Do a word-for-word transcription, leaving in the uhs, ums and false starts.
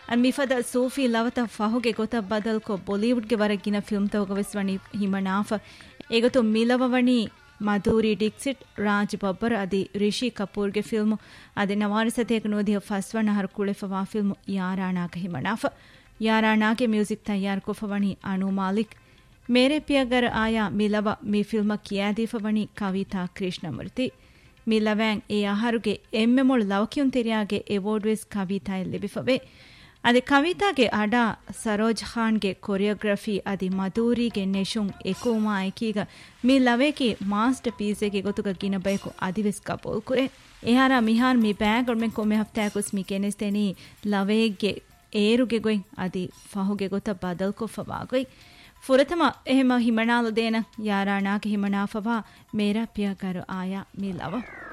ಅನ್ ಮಿಫದ Sophie ಲವತ ಫಹುಗೆ ಗೊತ ಬದಲ್ ಕೊ ಬಾಲಿವುಡ್ಗೆ ವರಗಿನ film ತವಗವೆಸ್ವಣಿ ಹಿಮಣಾಫ ಏಗತು ಮಿಲವವಣಿ Madhuri ಡಿಕ್ಸಿಟ್ Raj Babbar ಅದಿ ರಿಷಿ ಕಪೂರ್ಗೆ ಫಿಲ್ಮ್ ಅದಿ ನವಾರಿಸತೇಕ ನೋದಿಯ ಫಸ್ವಣ ಹರ್ ಕುಳೆಫವಾ ಫಿಲ್ಮ್ ಯಾರಾಣಾಗ ಹಿಮಣಾಫ ಯಾರಾಣಾಗೆ ಮ್ಯೂಸಿಕ್ ತಯಾರ್ ಕೊಫವಣಿ ಅನು ಮಾಲಿಕ್ ಮೇರೆ ಪಿಯಗರ್ ಆಯಾ ಮಿಲವ ಮಿ ಫಿಲ್ಮ ಕಿಯಾದೀಫವಣಿ ಕವಿತಾ ಕೃಷ್ಣಮೂರ್ತಿ ಮಿಲವ್ಯಾಂಗ್ ಎ ಆಹಾರುಗೆ ಎಮ್ಮೆಮೊಳು ಲವಕಿಯುನ್ ತೆರಿಯಾಗೆ ಎವೋರ್ಡ್ವೆಸ್ ಕವಿತಾ ಲಿಬಿಫವೆ ಅದೆ ಕವಿತಾಗೆ ಅಡ ಸರೋಜ್ ಖಾನ್ಗೆ ಕೊರಿಯೋಗ್ರಫಿ ಅದಿ ಮಧೂರಿಗೆ ನೆಶುಂ ಎಕೂಮಾ ಐಕೀಗ ಮಿ ಲವೇಕಿ ಮಾಸ್ಟರ್ ಪೀಸೆಗೆ ಗೊತುಗ ಗಿನ ಬೈಕು ಅದಿವೆಸ್ ಕಬೋಲ್ ಕುರೆ ಎಹಾರ ಮಿಹಾರ್ ಮಿ ಬ್ಯಾಗ್ ಒಡ್ಮೆನ್ ಕೊಮ್ಮೆ ಹಫ್ತಾಕುಸ್ ಮಿ ಕೆನೆಸ್ತೇನಿ ಲವೇಗೆ ಏರುಗೆ ಗೊಯ್ ಅದಿ ಫಹುಗೆ ಗೊತ ಬದಲ್ ಕೊಫವಾಗೊಯ್ ಫುರತಮ ಎಹಮ ಹಿಮಣಾಲು ದೇನ ಯಾರಾಣಾಗೆ ಹಿಮಣಾಫವಾ ಮೇರಾ ಪ್ಯಾಕರು ಆಯಾ ಮಿಲವ